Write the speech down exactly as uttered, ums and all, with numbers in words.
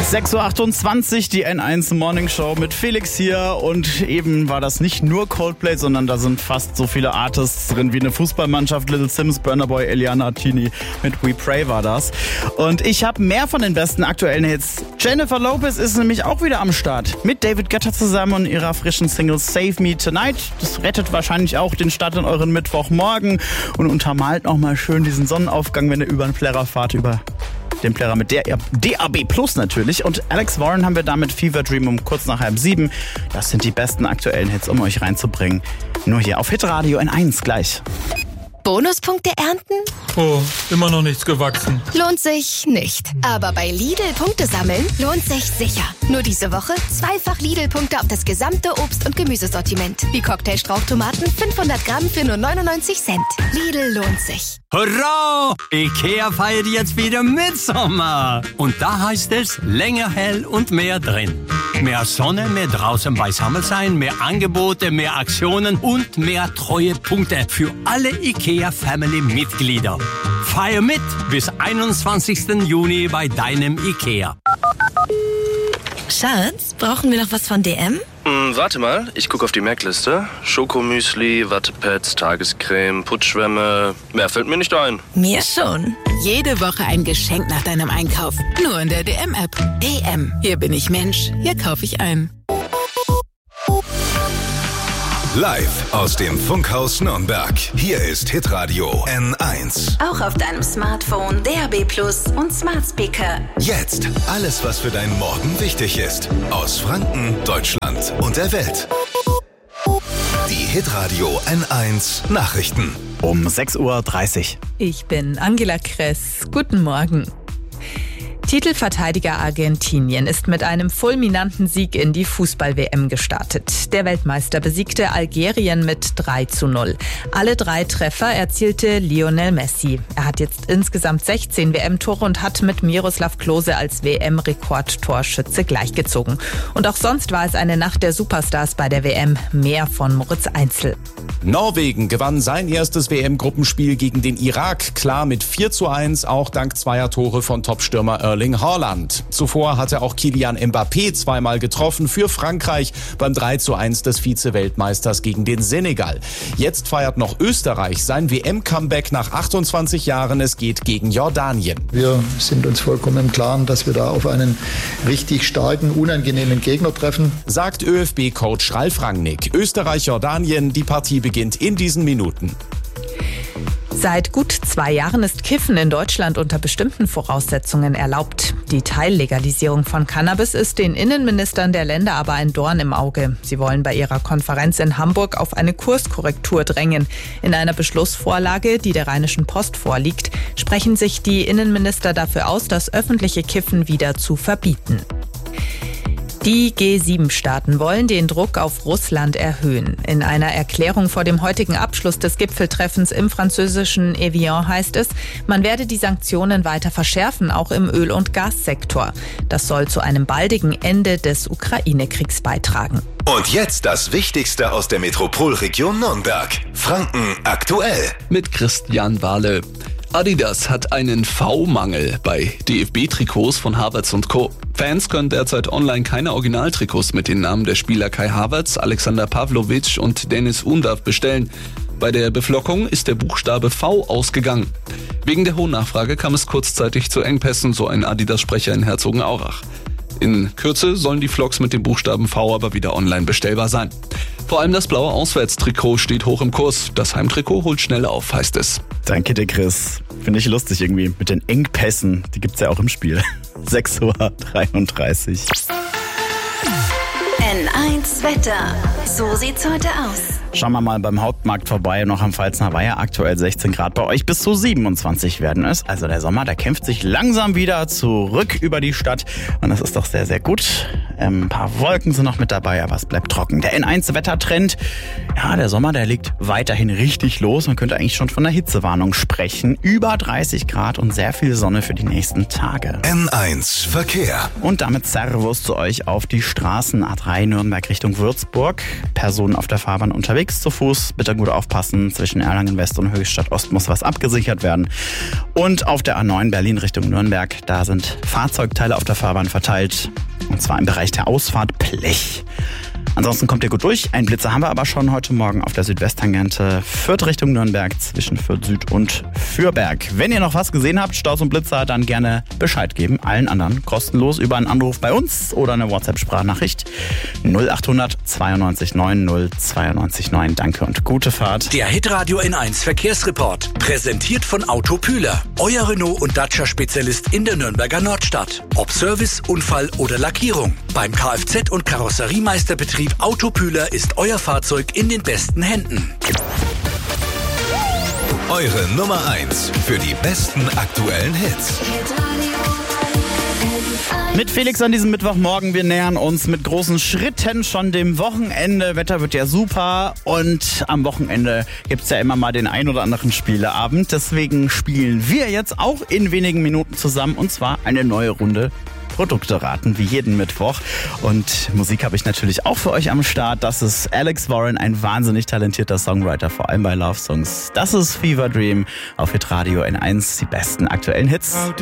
sechs Uhr achtundzwanzig, die N eins Morning Show mit Felix hier. Und eben war das nicht nur Coldplay, sondern da sind fast so viele Artists drin wie eine Fußballmannschaft. Little Sims, Burna Boy, Eliana Attini mit We Pray war das. Und ich habe mehr von den besten aktuellen Hits. Jennifer Lopez ist nämlich auch wieder am Start. Mit David Guetta zusammen und ihrer frischen Single Save Me Tonight. Das rettet wahrscheinlich auch den Start in euren Mittwochmorgen und untermalt nochmal schön diesen Sonnenaufgang, wenn ihr über den Plärrer fahrt, über den Plärrer mit D A B Plus natürlich. Und Alex Warren haben wir damit Fever Dream um kurz nach halb sieben. Das sind die besten aktuellen Hits, um euch reinzubringen. Nur hier auf Hitradio N eins gleich. Bonuspunkte ernten? Oh, immer noch nichts gewachsen. Lohnt sich nicht. Aber bei Lidl Punkte sammeln lohnt sich sicher. Nur diese Woche zweifach Lidl-Punkte auf das gesamte Obst- und Gemüsesortiment. Wie Cocktailstrauchtomaten fünfhundert Gramm für nur neunundneunzig Cent. Lidl lohnt sich. Hurra! IKEA feiert jetzt wieder Mitsommer. Und da heißt es länger hell und mehr drin. Mehr Sonne, mehr draußen beisammen sein, mehr Angebote, mehr Aktionen und mehr treue Punkte für alle IKEA-Family-Mitglieder. Feier mit bis einundzwanzigsten Juni bei deinem IKEA. Schatz, brauchen wir noch was von D M? Hm, warte mal, ich gucke auf die Merkliste. Schokomüsli, Wattepads, Tagescreme, Putzschwämme. Mehr fällt mir nicht ein. Mir schon. Jede Woche ein Geschenk nach deinem Einkauf. Nur in der D M-App. D M. Hier bin ich Mensch. Hier kaufe ich ein. Live aus dem Funkhaus Nürnberg. Hier ist Hitradio N eins. Auch auf deinem Smartphone, D A B Plus und Smart Speaker. Jetzt alles, was für deinen Morgen wichtig ist. Aus Franken, Deutschland und der Welt. Die Hitradio N eins Nachrichten. Um sechs Uhr dreißig. Ich bin Angela Kress. Guten Morgen. Titelverteidiger Argentinien ist mit einem fulminanten Sieg in die Fußball-W M gestartet. Der Weltmeister besiegte Algerien mit drei zu null. Alle drei Treffer erzielte Lionel Messi. Er hat jetzt insgesamt sechzehn W M-Tore und hat mit Miroslav Klose als W M-Rekordtorschütze gleichgezogen. Und auch sonst war es eine Nacht der Superstars bei der W M. Mehr von Moritz Einzel. Norwegen gewann sein erstes W M-Gruppenspiel gegen den Irak klar mit vier zu eins, auch dank zweier Tore von Topstürmer Erling Haaland. Zuvor hatte auch Kylian Mbappé zweimal getroffen für Frankreich beim drei zu eins des Vize-Weltmeisters gegen den Senegal. Jetzt feiert noch Österreich sein W M-Comeback nach achtundzwanzig Jahren. Es geht gegen Jordanien. Wir sind uns vollkommen im Klaren, dass wir da auf einen richtig starken, unangenehmen Gegner treffen, sagt ÖFB-Coach Ralf Rangnick. Österreich-Jordanien, die Partie beginnt in diesen Minuten. Seit gut zwei Jahren ist Kiffen in Deutschland unter bestimmten Voraussetzungen erlaubt. Die Teillegalisierung von Cannabis ist den Innenministern der Länder aber ein Dorn im Auge. Sie wollen bei ihrer Konferenz in Hamburg auf eine Kurskorrektur drängen. In einer Beschlussvorlage, die der Rheinischen Post vorliegt, sprechen sich die Innenminister dafür aus, das öffentliche Kiffen wieder zu verbieten. Die G sieben Staaten wollen den Druck auf Russland erhöhen. In einer Erklärung vor dem heutigen Abschluss des Gipfeltreffens im französischen Evian heißt es, man werde die Sanktionen weiter verschärfen, auch im Öl- und Gassektor. Das soll zu einem baldigen Ende des Ukraine-Kriegs beitragen. Und jetzt das Wichtigste aus der Metropolregion Nürnberg. Franken aktuell. Mit Christian Wahle. Adidas hat einen V-Mangel bei D F B-Trikots von Havertz und Co. Fans können derzeit online keine Originaltrikots mit den Namen der Spieler Kai Havertz, Alexander Pavlovic und Dennis Undav bestellen. Bei der Beflockung ist der Buchstabe V ausgegangen. Wegen der hohen Nachfrage kam es kurzzeitig zu Engpässen, so ein Adidas-Sprecher in Herzogenaurach. In Kürze sollen die Flocs mit dem Buchstaben V aber wieder online bestellbar sein. Vor allem das blaue Auswärtstrikot steht hoch im Kurs. Das Heimtrikot holt schnell auf, heißt es. Danke dir, Chris. Finde ich lustig irgendwie mit den Engpässen. Die gibt's ja auch im Spiel. sechs Uhr dreiunddreißig. N eins Wetter. So sieht's heute aus. Schauen wir mal beim Hauptmarkt vorbei, noch am Pfalzner Weiher, aktuell sechzehn Grad, bei euch bis zu siebenundzwanzig werden es. Also der Sommer, der kämpft sich langsam wieder zurück über die Stadt und das ist doch sehr, sehr gut. Ähm, ein paar Wolken sind noch mit dabei, aber es bleibt trocken. Der N eins Wettertrend, ja, der Sommer, der legt weiterhin richtig los. Man könnte eigentlich schon von einer Hitzewarnung sprechen. Über dreißig Grad und sehr viel Sonne für die nächsten Tage. N eins Verkehr. Und damit Servus zu euch auf die Straßen. A drei Nürnberg Richtung Würzburg. Personen auf der Fahrbahn unterwegs zu Fuß. Bitte gut aufpassen. Zwischen Erlangen West und Höchstadt Ost muss was abgesichert werden. Und auf der A neun Berlin Richtung Nürnberg. Da sind Fahrzeugteile auf der Fahrbahn verteilt. Und zwar im Bereich der Ausfahrt Blech. Ansonsten kommt ihr gut durch. Einen Blitzer haben wir aber schon heute Morgen auf der Südwesttangente Fürth Richtung Nürnberg zwischen Fürth Süd und Fürberg. Wenn ihr noch was gesehen habt, Staus und Blitzer, dann gerne Bescheid geben. Allen anderen kostenlos über einen Anruf bei uns oder eine WhatsApp-Sprachnachricht null acht hundert zweiundneunzig neun null zweiundneunzig neun. Danke und gute Fahrt. Der Hitradio N eins Verkehrsreport, präsentiert von Auto Pühler. Euer Renault- und Dacia-Spezialist in der Nürnberger Nordstadt. Ob Service, Unfall oder Lackierung. Beim Kfz- und Karosseriemeisterbetrieb Auto Pühler ist euer Fahrzeug in den besten Händen. Eure Nummer eins für die besten aktuellen Hits. Mit Felix an diesem Mittwochmorgen. Wir nähern uns mit großen Schritten schon dem Wochenende. Wetter wird ja super und am Wochenende gibt es ja immer mal den ein oder anderen Spieleabend. Deswegen spielen wir jetzt auch in wenigen Minuten zusammen und zwar eine neue Runde Produkte raten, wie jeden Mittwoch. Und Musik habe ich natürlich auch für euch am Start. Das ist Alex Warren, ein wahnsinnig talentierter Songwriter, vor allem bei Love Songs. Das ist Fever Dream auf Hitradio N eins, die besten aktuellen Hits.